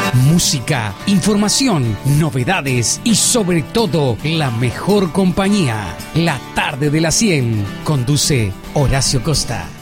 Música, información, novedades y sobre todo la mejor compañía. La tarde de la 100. Conduce Horacio Costa.